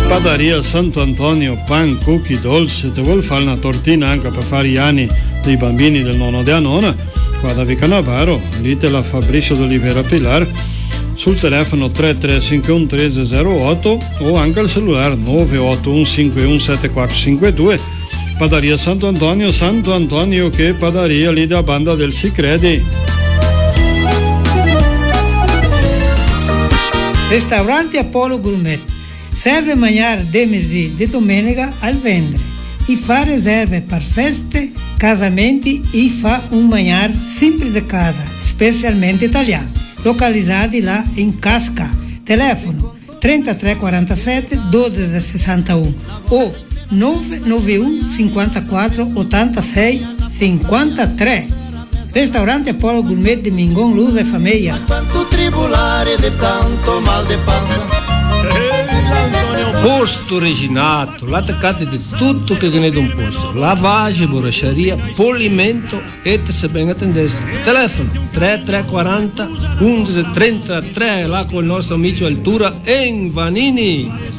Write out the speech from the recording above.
Padaria Santo Antonio, pan, cookie, dolce. Ti vuol fare una tortina anche per fare gli anni dei bambini del nonno e della nonna? Guarda a Canavaro, lì te la Fabrizio d'Olivera Pilar, sul telefono 3351 1308 o anche al cellulare 981 51 7452. Padaria Santo Antonio che padaria lì da banda del Sicredi. Ristorante Apollo Gourmet serve mangiare de mesi di domenica al venerdì e fa riserve per feste, casamenti e fa un mangiare sempre di casa, specialmente italiano. Localizzati là in Casca. Telefono 3347 1261 o 991 54 86 53. Ristorante Apollo Gourmet di Mingon Luz e Famiglia. Quanto tribulare di tanto mal de panza. Posto Reginato, l'attaccante di tutto che viene da un posto, lavagem, borracheria, polimento e se ben attendeste. Telefono 3340 1133 là con il nostro amico Altura in Vanini.